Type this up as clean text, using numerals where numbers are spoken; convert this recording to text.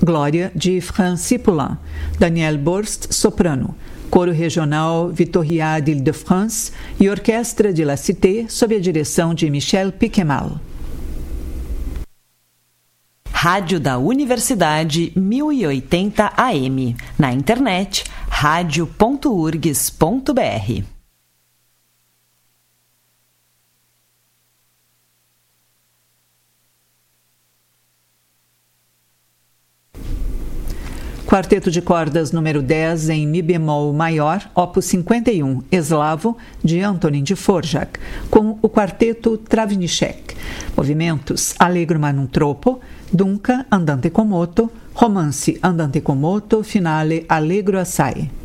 Glória, de Francis Poulenc. Daniel Borst, soprano. Coro Regional Vitória d'Île-de-France e Orquestra de La Cité, sob a direção de Michel Piquemal. Rádio da Universidade 1080 AM. Na internet, radio.urgs.br. Quarteto de cordas número 10 em Mi bemol maior, opus 51, Eslavo, de Antonin Dvorak, com o quarteto Travnicek. Movimentos: Allegro ma non troppo, Dunca, Andante con moto, Romance, Andante con moto, Finale, Allegro assai.